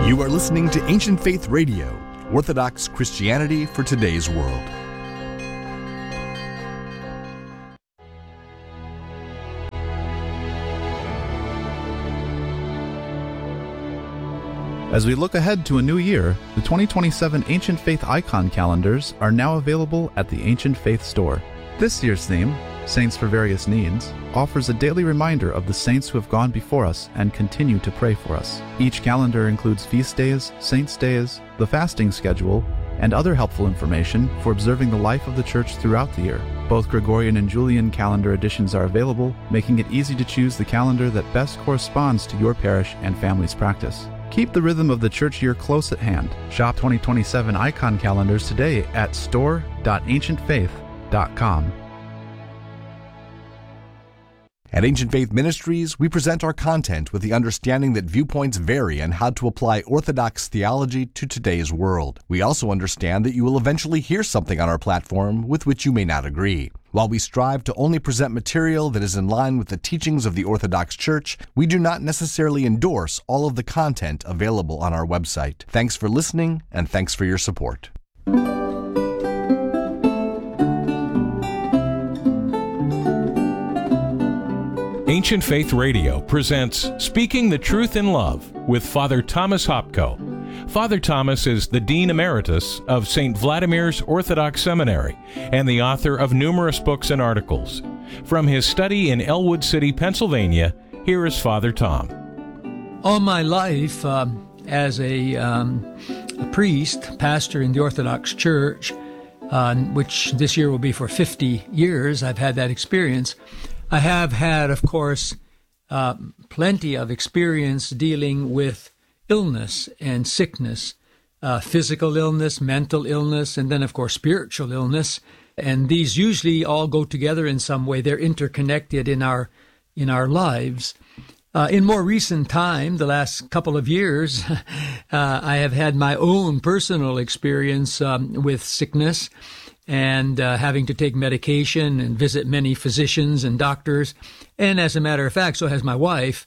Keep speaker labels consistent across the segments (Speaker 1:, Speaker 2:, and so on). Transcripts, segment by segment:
Speaker 1: You are listening to Ancient Faith Radio, Orthodox Christianity for today's world.
Speaker 2: As we look ahead to a new year, the 2027 Ancient Faith Icon calendars are now available at the Ancient Faith store. This year's theme, Saints for Various Needs, offers a daily reminder of the saints who have gone before us and continue to pray for us. Each calendar includes feast days, saints' days, the fasting schedule, and other helpful information for observing the life of the Church throughout the year. Both Gregorian and Julian calendar editions are available, making it easy to choose the calendar that best corresponds to your parish and family's practice. Keep the rhythm of the church year close at hand. Shop 2027 Icon calendars today at store.ancientfaith.com.
Speaker 1: At Ancient Faith Ministries, we present our content with the understanding that viewpoints vary and how to apply Orthodox theology to today's world. We also understand that you will eventually hear something on our platform with which you may not agree. While we strive to only present material that is in line with the teachings of the Orthodox Church, we do not necessarily endorse all of the content available on our website. Thanks for listening, and thanks for your support.
Speaker 3: Ancient Faith Radio presents Speaking the Truth in Love with Father Thomas Hopko. Father Thomas is the Dean Emeritus of St. Vladimir's Orthodox Seminary and the author of numerous books and articles. From his study in Elwood City, Pennsylvania, here is Father Tom.
Speaker 4: All my life, as a priest, pastor in the Orthodox Church, which this year will be for 50 years, I've had that experience. I have had, of course, plenty of experience dealing with illness and sickness, physical illness, mental illness, and then, of course, spiritual illness. And these usually all go together in some way. They're interconnected in our lives. In more recent time, the last couple of years, I have had my own personal experience with sickness and having to take medication and visit many physicians and doctors. And as a matter of fact, so has my wife,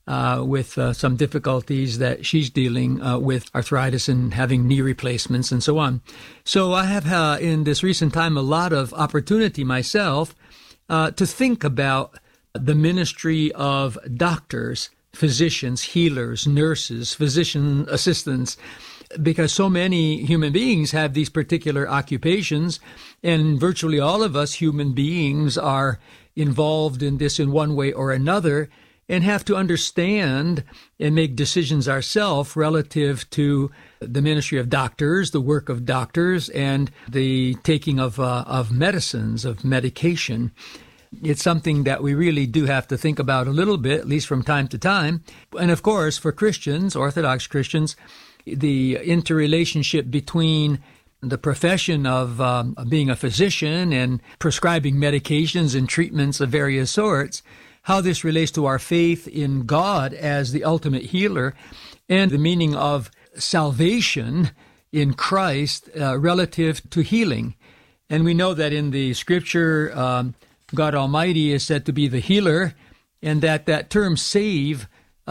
Speaker 4: with some difficulties that she's dealing with arthritis and having knee replacements and so on. So I have, in this recent time, a lot of opportunity myself to think about the ministry of doctors, physicians, healers, nurses, physician assistants, because so many human beings have these particular occupations, and virtually all of us human beings are involved in this in one way or another, and have to understand and make decisions ourselves relative to the ministry of doctors, the work of doctors, and the taking of medicines, of medication. It's something that we really do have to think about a little bit, at least from time to time. And of course, for Christians, Orthodox Christians, the interrelationship between the profession of being a physician and prescribing medications and treatments of various sorts, how this relates to our faith in God as the ultimate healer, and the meaning of salvation in Christ relative to healing. And we know that in the Scripture, God Almighty is said to be the healer, and that term save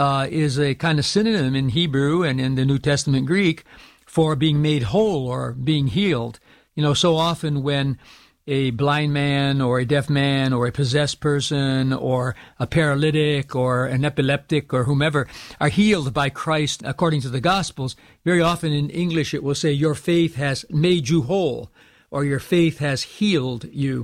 Speaker 4: is a kind of synonym in Hebrew and in the New Testament Greek for being made whole or being healed. You know, so often when a blind man or a deaf man or a possessed person or a paralytic or an epileptic or whomever are healed by Christ according to the Gospels, very often in English it will say, your faith has made you whole, or your faith has healed you.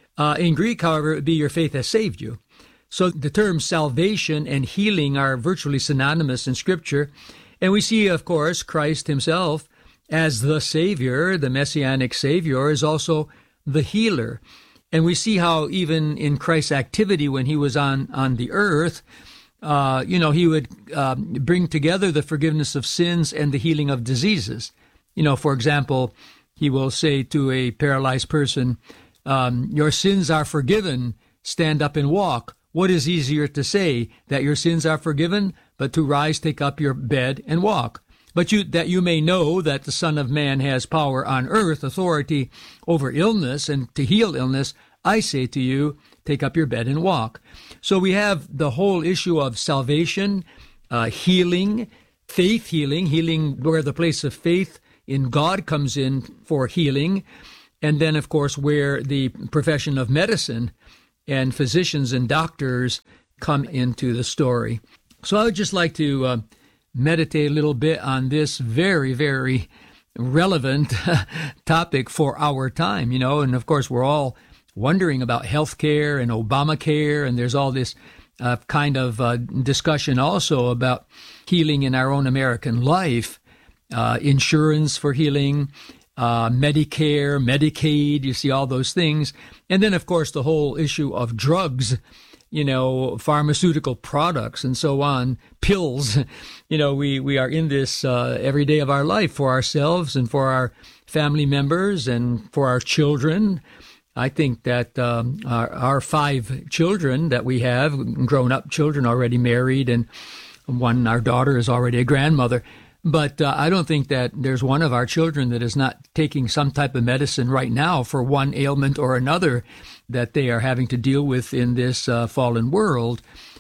Speaker 4: In Greek, however, it would be your faith has saved you. So the terms salvation and healing are virtually synonymous in Scripture. And we see, of course, Christ himself as the Savior, the Messianic Savior, is also the healer. And we see how even in Christ's activity when he was on the earth, he would bring together the forgiveness of sins and the healing of diseases. You know, for example, he will say to a paralyzed person, your sins are forgiven, stand up and walk. What is easier to say, that your sins are forgiven, but to rise, take up your bed, and walk? But that you may know that the Son of Man has power on earth, authority over illness, and to heal illness, I say to you, take up your bed and walk. So we have the whole issue of salvation, healing, faith healing where the place of faith in God comes in for healing, and then, of course, where the profession of medicine and physicians and doctors come into the story. So I would just like to meditate a little bit on this very, very relevant topic for our time, and of course we're all wondering about healthcare and Obamacare, and there's all this kind of discussion also about healing in our own American life, insurance for healing, Medicare, Medicaid, you see all those things. And then, of course, the whole issue of drugs, pharmaceutical products and so on, pills. We are in this every day of our life for ourselves and for our family members and for our children. I think that our 5 children that we have, grown-up children already married, and our daughter is already a grandmother. But I don't think that there's one of our children that is not taking some type of medicine right now for one ailment or another that they are having to deal with in this fallen world.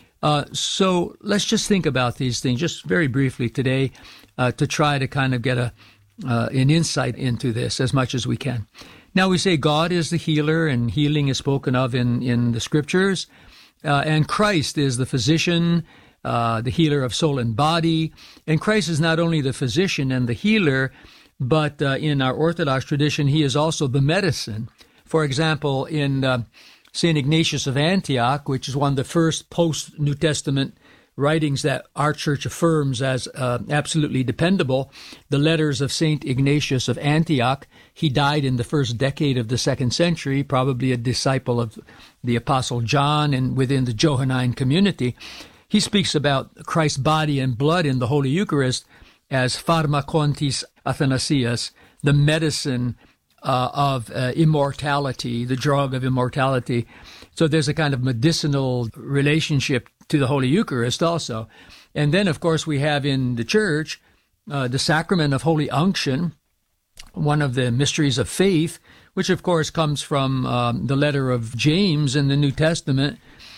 Speaker 4: So let's just think about these things just very briefly today to try to kind of get an insight into this as much as we can. Now, we say God is the healer, and healing is spoken of in the Scriptures, and Christ is the physician, the healer of soul and body. And Christ is not only the physician and the healer, but in our Orthodox tradition, he is also the medicine. For example, in St. Ignatius of Antioch, which is one of the first post-New Testament writings that our church affirms as absolutely dependable, the letters of St. Ignatius of Antioch. He died in the first decade of the 2nd century, probably a disciple of the Apostle John and within the Johannine community. He speaks about Christ's body and blood in the Holy Eucharist as pharmakontis athanasias, the medicine of immortality, the drug of immortality. So there's a kind of medicinal relationship to the Holy Eucharist also. And then, of course, we have in the church the sacrament of Holy Unction, one of the mysteries of faith, which, of course, comes from the letter of James in the New Testament,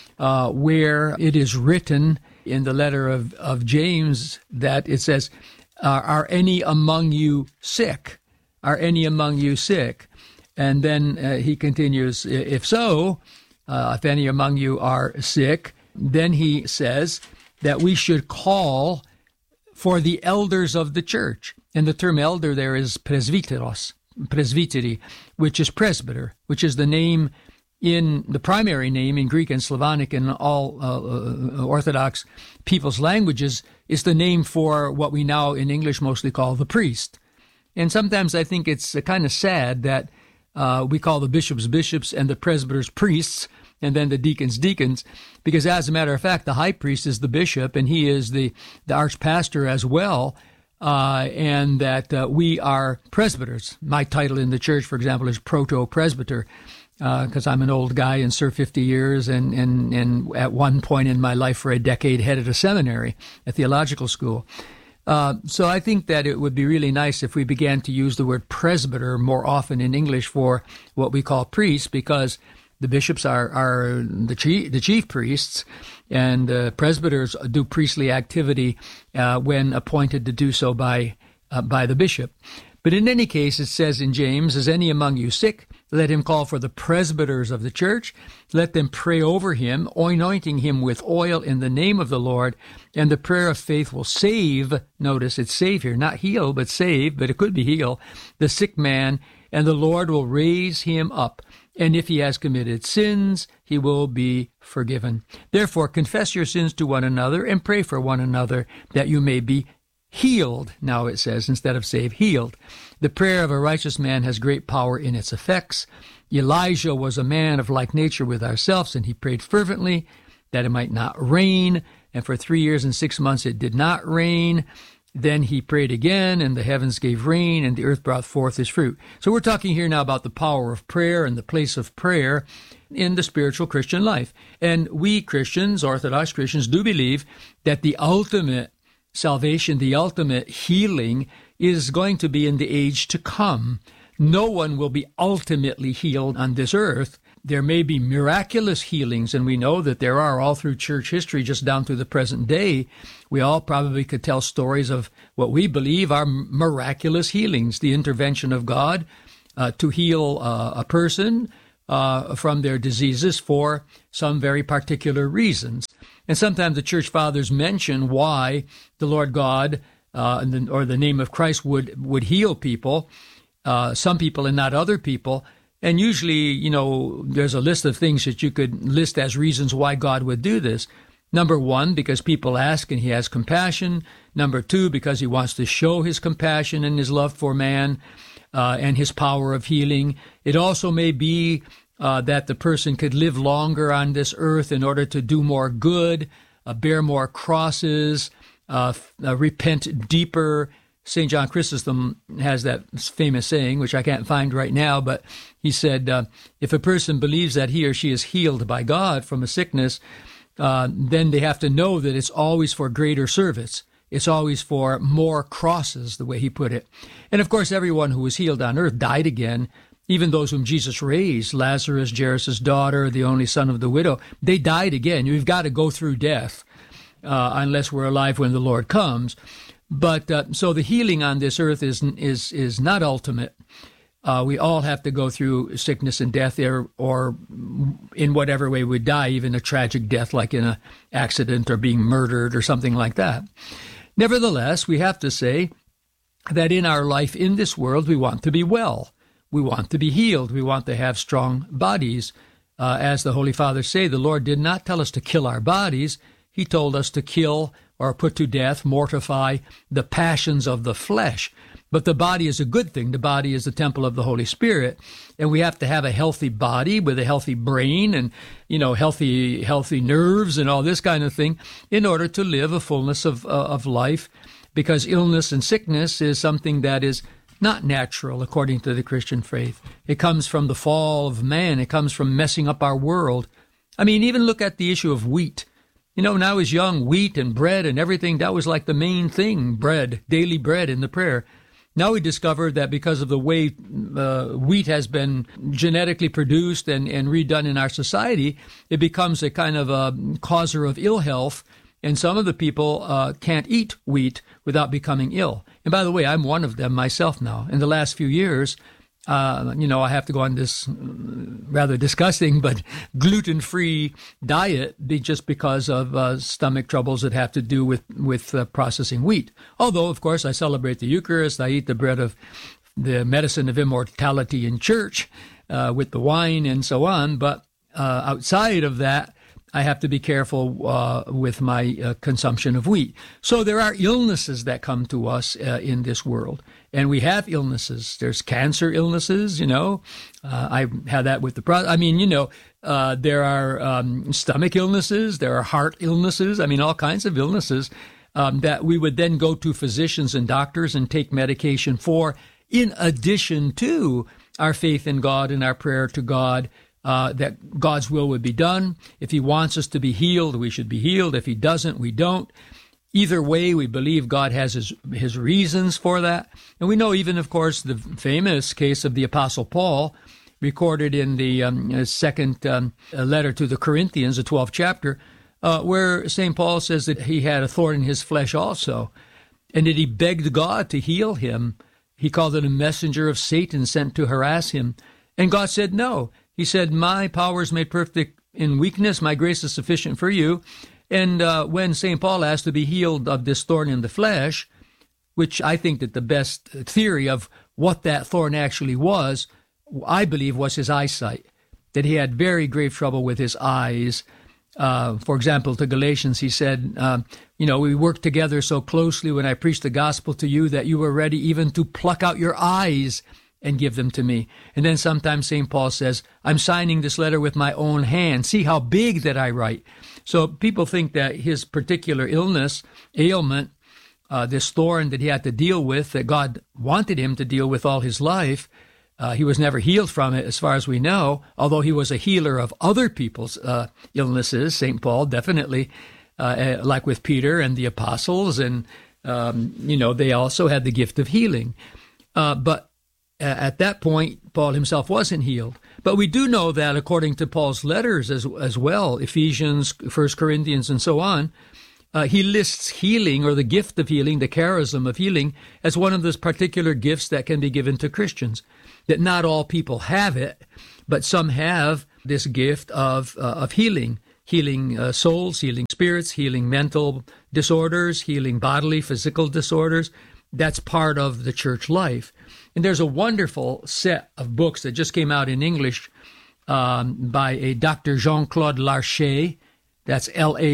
Speaker 4: where it is written in the letter of James that it says, are any among you sick? Are any among you sick? And then he continues, if so, if any among you are sick, then he says that we should call for the elders of the church. And the term elder there is presbyteros, presbyteri, which is presbyter, which is the name in the primary name in Greek and Slavonic and all Orthodox people's languages is the name for what we now in English mostly call the priest. And sometimes I think it's kind of sad that we call the bishops bishops and the presbyters priests and then the deacons deacons, because as a matter of fact, the high priest is the bishop and he is the archpastor as well, and that we are presbyters. My title in the church, for example, is proto-presbyter, because I'm an old guy and served 50 years and at one point in my life for a decade headed a seminary, a theological school. So I think that it would be really nice if we began to use the word presbyter more often in English for what we call priests, because the bishops are the chief priests, and presbyters do priestly activity when appointed to do so by the bishop. But in any case, it says in James, is any among you sick? Let him call for the presbyters of the church. Let them pray over him, anointing him with oil in the name of the Lord. And the prayer of faith will save, notice it's save here, not heal, but save, but it could be heal, the sick man, and the Lord will raise him up. And if he has committed sins, he will be forgiven. Therefore, confess your sins to one another and pray for one another that you may be healed. Now it says, instead of save, healed. The prayer of a righteous man has great power in its effects. Elijah was a man of like nature with ourselves, and he prayed fervently that it might not rain. And for 3 years and 6 months it did not rain. Then he prayed again, and the heavens gave rain, and the earth brought forth his fruit. So we're talking here now about the power of prayer and the place of prayer in the spiritual Christian life. And we Christians, Orthodox Christians, do believe that the ultimate salvation, the ultimate healing, is going to be in the age to come. No one will be ultimately healed on this earth there may be miraculous healings, and we know that there are all through church history, just down through the present day. We all probably could tell stories of what we believe are miraculous healings, the intervention of God to heal a person from their diseases for some very particular reasons. And sometimes the church fathers mention why the Lord God or the name of Christ would heal people, some people and not other people. And usually, there's a list of things that you could list as reasons why God would do this. Number one, because people ask and he has compassion. Number two, because he wants to show his compassion and his love for man and his power of healing. It also may be that the person could live longer on this earth in order to do more good, bear more crosses, repent deeper. St. John Chrysostom has that famous saying, which I can't find right now, but he said, if a person believes that he or she is healed by God from a sickness, then they have to know that it's always for greater service. It's always for more crosses, the way he put it. And of course, everyone who was healed on earth died again. Even those whom Jesus raised, Lazarus, Jairus' daughter, the only son of the widow, they died again. You've got to go through death unless we're alive when the Lord comes. But so the healing on this earth is not ultimate. We all have to go through sickness and death, or in whatever way we die, even a tragic death like in an accident or being murdered or something like that. Nevertheless, we have to say that in our life in this world, we want to be well. We want to be healed. We want to have strong bodies. As the Holy Fathers say, the Lord did not tell us to kill our bodies. He told us to kill or put to death, mortify the passions of the flesh. But the body is a good thing. The body is the temple of the Holy Spirit. And we have to have a healthy body with a healthy brain and, healthy nerves and all this kind of thing in order to live a fullness of life, because illness and sickness is something that is not natural according to the Christian faith. It comes from the fall of man. It comes from messing up our world. I mean, even look at the issue of wheat. When I was young, wheat and bread and everything, that was like the main thing, bread, daily bread in the prayer. Now we discovered that because of the way wheat has been genetically produced and redone in our society, it becomes a kind of a causer of ill health. And some of the people can't eat wheat without becoming ill. And by the way, I'm one of them myself now. In the last few years, I have to go on this rather disgusting but gluten-free diet just because of stomach troubles that have to do with processing wheat. Although, of course, I celebrate the Eucharist. I eat the bread of the medicine of immortality in church with the wine and so on. But outside of that, I have to be careful with my consumption of wheat. So there are illnesses that come to us in this world. And we have illnesses. There's cancer illnesses, I had that with there are stomach illnesses. There are heart illnesses. All kinds of illnesses that we would then go to physicians and doctors and take medication for, in addition to our faith in God and our prayer to God, that God's will would be done. If he wants us to be healed, we should be healed. If he doesn't, we don't. Either way, we believe God has his reasons for that. And we know even, of course, the famous case of the Apostle Paul, recorded in the second letter to the Corinthians, the 12th chapter, where St. Paul says that he had a thorn in his flesh also, and that he begged God to heal him. He called it a messenger of Satan sent to harass him. And God said no. He said, my power is made perfect in weakness. My grace is sufficient for you. And when St. Paul asked to be healed of this thorn in the flesh, which I think that the best theory of what that thorn actually was, I believe was his eyesight, that he had very grave trouble with his eyes. For example, to Galatians, he said, we worked together so closely when I preached the gospel to you that you were ready even to pluck out your eyes and give them to me. And then sometimes St. Paul says, I'm signing this letter with my own hand. See how big that I write. So people think that his particular ailment, this thorn that he had to deal with, that God wanted him to deal with all his life, he was never healed from it as far as we know, although he was a healer of other people's illnesses, St. Paul, definitely, like with Peter and the apostles. And, they also had the gift of healing. But At that point, Paul himself wasn't healed. But we do know that according to Paul's letters as well, Ephesians, 1 Corinthians, and so on, he lists healing, or the gift of healing, the charism of healing, as one of those particular gifts that can be given to Christians. That not all people have it, but some have this gift of healing. Healing souls, healing spirits, healing mental disorders, healing bodily, physical disorders. That's part of the church life. And there's a wonderful set of books that just came out in English by a Dr. Jean-Claude Larchet. That's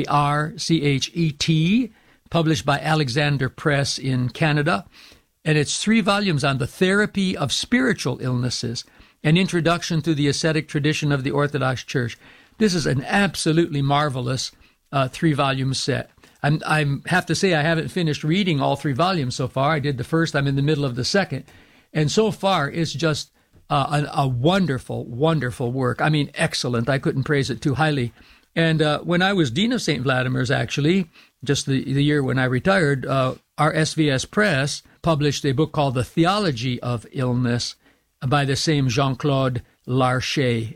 Speaker 4: Larchet, published by Alexander Press in Canada. And it's 3 volumes on the therapy of spiritual illnesses, an introduction to the ascetic tradition of the Orthodox Church. This is an absolutely marvelous 3-volume set. I have to say I haven't finished reading all 3 volumes so far. I did the first. I'm in the middle of the second. And so far, it's just a wonderful, wonderful work. I mean, excellent. I couldn't praise it too highly. And when I was Dean of St. Vladimir's, actually, just the year when I retired, our SVS Press published a book called The Theology of Illness by the same Jean-Claude Larchet,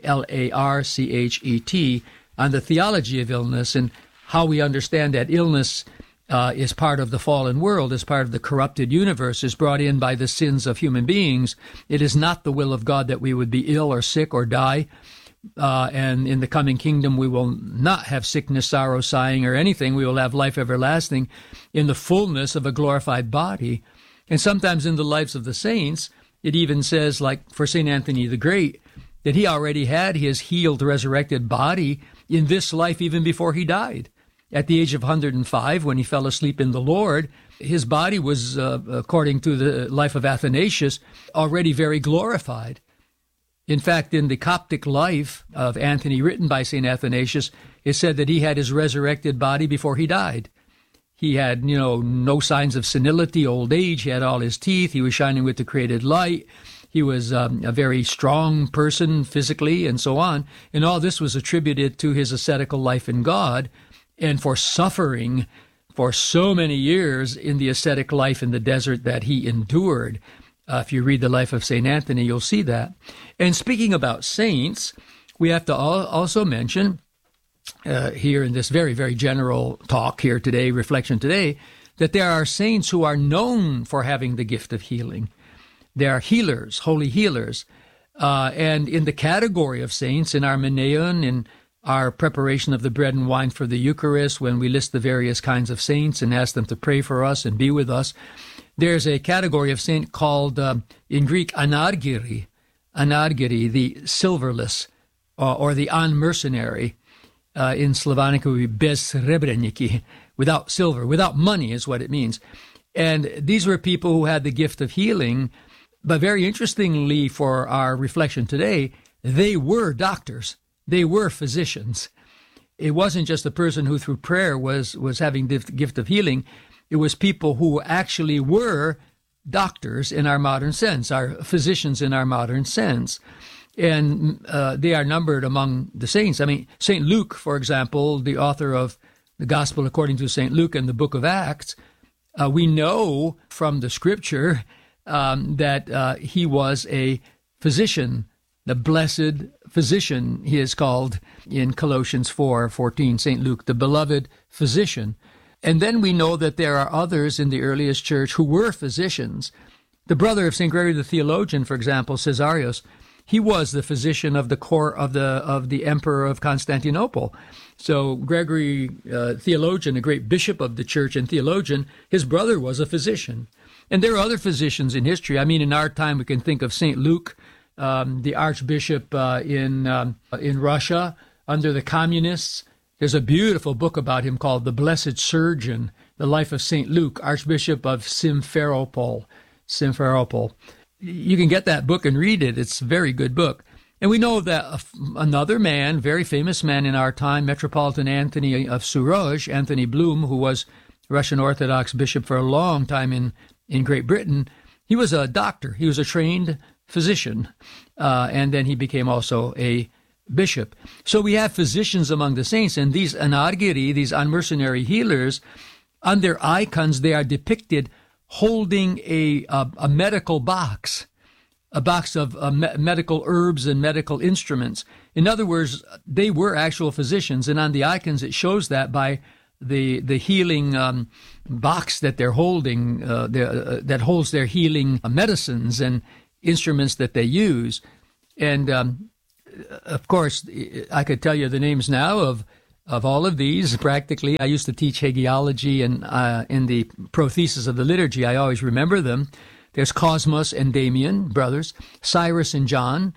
Speaker 4: Larchet, on the theology of illness and how we understand that illness is part of the fallen world, is part of the corrupted universe, is brought in by the sins of human beings. It is not the will of God that we would be ill or sick or die. And in the coming kingdom, we will not have sickness, sorrow, sighing, or anything. We will have life everlasting in the fullness of a glorified body. And sometimes in the lives of the saints, it even says, like for St. Anthony the Great, that he already had his healed, resurrected body in this life even before he died. At the age of 105, when he fell asleep in the Lord, his body was, according to the life of Athanasius, already very glorified. In fact, in the Coptic life of Anthony, written by St. Athanasius, it said that he had his resurrected body before he died. He had, no signs of senility, old age. He had all his teeth. He was shining with the created light. He was a very strong person physically and so on. And all this was attributed to his ascetical life in God and for suffering for so many years in the ascetic life in the desert that he endured. If you read the life of St. Anthony, you'll see that. And speaking about saints, we have to also mention here in this very, very general talk here today, reflection today, that there are saints who are known for having the gift of healing. They are healers, holy healers. And in the category of saints, in our Menaion, in our preparation of the bread and wine for the Eucharist, when we list the various kinds of saints and ask them to pray for us and be with us, there's a category of saint called, in Greek, anargiri, the silverless, or the unmercenary. In Slavonic, it would be bezsrebreniki, without silver, without money is what it means. And these were people who had the gift of healing, but very interestingly for our reflection today, they were doctors. They were physicians. It wasn't just a person who through prayer was having the gift of healing. It was people who actually were doctors in our modern sense, our physicians in our modern sense. And they are numbered among the saints. I mean, St. Luke, for example, the author of the Gospel according to St. Luke and the book of Acts, we know from the scripture that he was a physician, the blessed physician, he is called in Colossians 4:14, St. Luke, the beloved physician. And then we know that there are others in the earliest church who were physicians. The brother of St. Gregory the Theologian, for example, Caesarius, he was the physician of the court of the emperor of Constantinople. So Gregory, theologian, a great bishop of the church and theologian, his brother was a physician. And there are other physicians in history. I mean, in our time, we can think of St. Luke, the archbishop in Russia under the communists. There's a beautiful book about him called The Blessed Surgeon, the life of St. Luke, archbishop of Simferopol. You can get that book and read it. It's a very good book. And we know that another man, very famous man in our time, Metropolitan Anthony of Suroge, Anthony Bloom, who was Russian Orthodox bishop for a long time in Great Britain, he was a doctor. He was a trained physician. And then he became also a bishop. So we have physicians among the saints, and these anargiri, these unmercenary healers, on their icons, they are depicted holding a medical box. a box of medical herbs and medical instruments. In other words, they were actual physicians, and on the icons it shows that by the healing box that they're holding, that holds their healing medicines and instruments that they use. And of course, I could tell you the names now of all of these. Practically, I used to teach hagiology, and in the prothesis of the liturgy, I always remember them. There's Cosmos and Damian, brothers, Cyrus and John,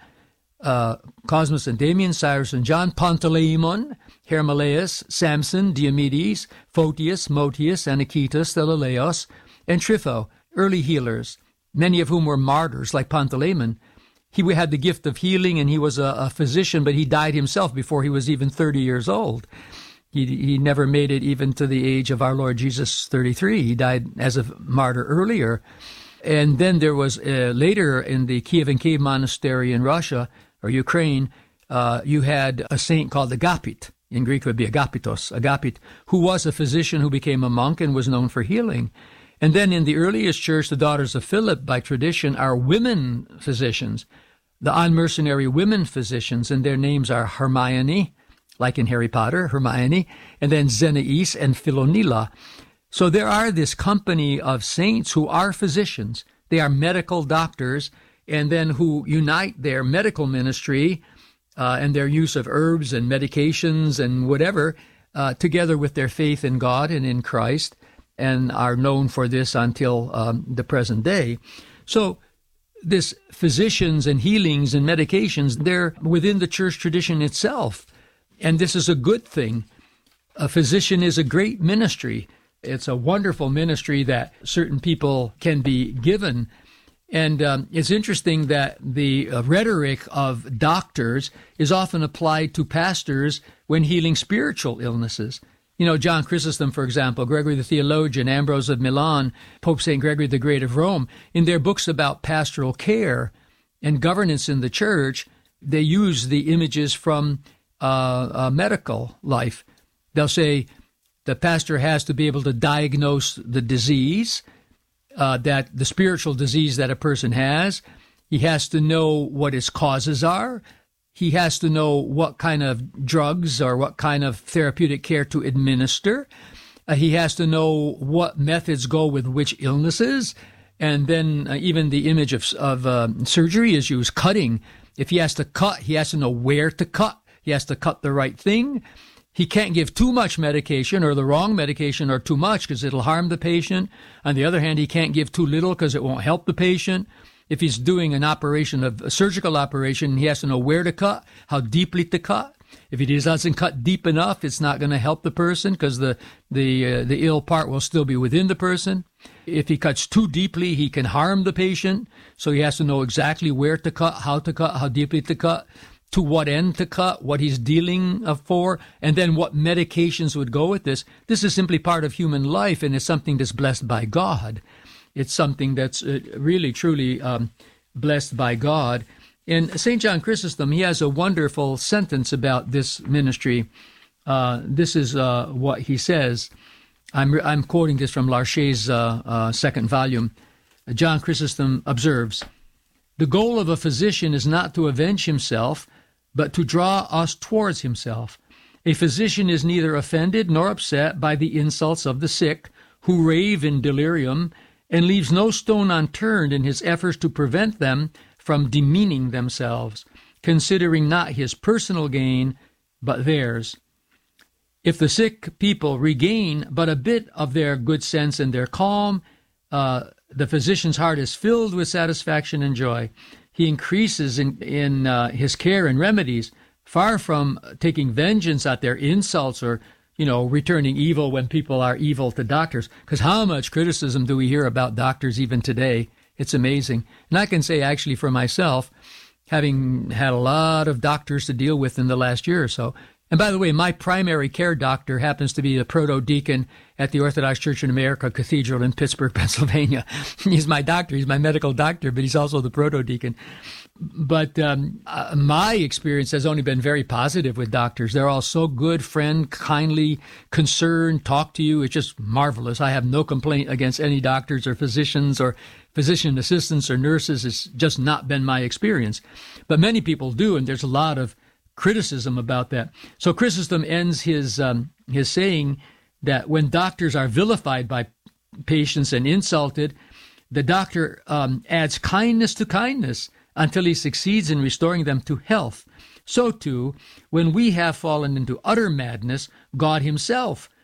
Speaker 4: Cosmos and Damian, Cyrus and John, Pantaleimon, Hermalaeus, Samson, Diomedes, Photius, Motius, Anicetus, Thelaleios, and Trypho, early healers, many of whom were martyrs, like Pantaleimon. He had the gift of healing, and he was a physician, but he died himself before he was even 30 years old. He never made it even to the age of our Lord Jesus, 33. He died as a martyr earlier. And then there was later in the Kievan Cave Monastery in Russia or Ukraine, you had a saint called Agapit. In Greek it would be Agapit, who was a physician who became a monk and was known for healing. And then in the earliest church, the daughters of Philip, by tradition, are women physicians, the unmercenary women physicians, and their names are Hermione, like in Harry Potter, Hermione, and then Zenais and Philonila. So there are this company of saints who are physicians. They are medical doctors, and then who unite their medical ministry and their use of herbs and medications and whatever, together with their faith in God and in Christ, and are known for this until the present day. So this physicians and healings and medications, they're within the church tradition itself. And this is a good thing. A physician is a great ministry. It's a wonderful ministry that certain people can be given. And it's interesting that the rhetoric of doctors is often applied to pastors when healing spiritual illnesses. You know, John Chrysostom, for example, Gregory the Theologian, Ambrose of Milan, Pope St. Gregory the Great of Rome, in their books about pastoral care and governance in the church, they use the images from medical life. They'll say the pastor has to be able to diagnose the disease, that the spiritual disease that a person has. He has to know what its causes are. He has to know what kind of drugs or what kind of therapeutic care to administer. He has to know what methods go with which illnesses. And then even the image of surgery is used, cutting. If he has to cut, he has to know where to cut. He has to cut the right thing. He can't give too much medication or the wrong medication or too much because it'll harm the patient. On the other hand, he can't give too little because it won't help the patient. If he's doing an operation, a surgical operation, he has to know where to cut, how deeply to cut. If he doesn't cut deep enough, it's not going to help the person because the ill part will still be within the person. If he cuts too deeply, he can harm the patient. So he has to know exactly where to cut, how deeply to cut, to what end to cut, what he's dealing for, and then what medications would go with this. This is simply part of human life, and it's something that's blessed by God. It's something that's really, truly blessed by God. And St. John Chrysostom, he has a wonderful sentence about this ministry. This is what he says. I'm quoting this from Larcher's second volume. John Chrysostom observes, "The goal of a physician is not to avenge himself, but to draw us towards himself. A physician is neither offended nor upset by the insults of the sick, who rave in delirium, and leaves no stone unturned in his efforts to prevent them from demeaning themselves, considering not his personal gain, but theirs. If the sick people regain but a bit of their good sense and their calm, the physician's heart is filled with satisfaction and joy. He increases in his care and remedies, far from taking vengeance at their insults or returning evil when people are evil to doctors. Because how much criticism do we hear about doctors even today? It's amazing. And I can say actually for myself, having had a lot of doctors to deal with in the last year or so. And by the way, my primary care doctor happens to be a proto-deacon at the Orthodox Church in America Cathedral in Pittsburgh, Pennsylvania. He's my doctor. He's my medical doctor, but he's also the proto-deacon. But my experience has only been very positive with doctors. They're all so good, friend, kindly, concerned, talk to you. It's just marvelous. I have no complaint against any doctors or physicians or physician assistants or nurses. It's just not been my experience. But many people do, and there's a lot of criticism about that. So Chrysostom ends his saying that when doctors are vilified by patients and insulted, the doctor adds kindness to kindness until he succeeds in restoring them to health. So too, when we have fallen into utter madness, God himself